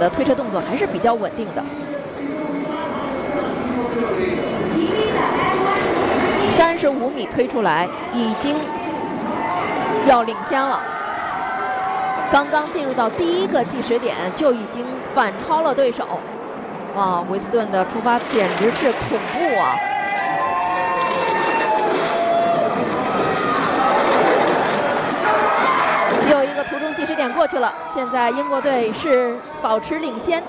的推车动作还是比较稳定的。35米推出来，已经要领先了。刚刚进入到第一个计时点，就已经反超了对手。哇，维斯顿的出发简直是恐怖啊！又一个途中计时点过去了，现在英国队是保持领先。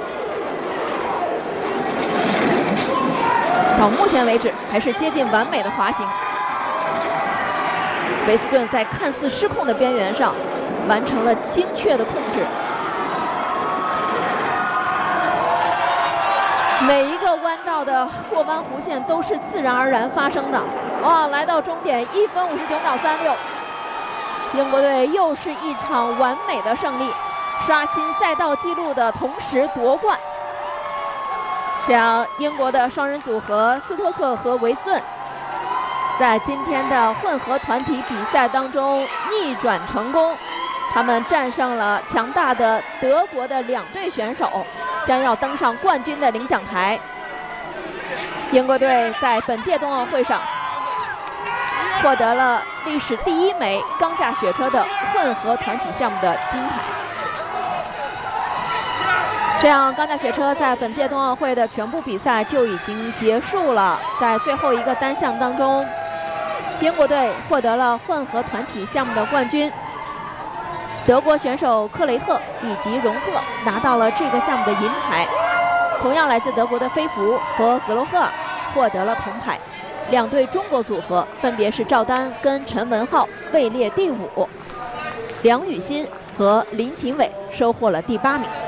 到目前为止还是接近完美的滑行。维斯顿在看似失控的边缘上完成了精确的控制，每一个弯道的过弯弧线都是自然而然发生的。哇，来到终点1分59秒36，英国队又是一场完美的胜利，刷新赛道纪录的同时夺冠。这样，英国的双人组合斯托克和维斯顿在今天的混合团体比赛当中逆转成功，他们战胜了强大的德国的2队选手，将要登上冠军的领奖台。英国队在本届冬奥会上获得了历史第1枚钢架雪车的混合团体项目的金牌。这样，钢架雪车在本届冬奥会的全部比赛就已经结束了。在最后一个单项当中，英国队获得了混合团体项目的冠军，德国选手克雷赫以及荣赫拿到了这个项目的银牌。同样来自德国的菲弗和格罗赫尔获得了铜牌。2队中国组合分别是赵丹跟陈文浩位列第5，梁雨欣和林勤伟收获了第8名。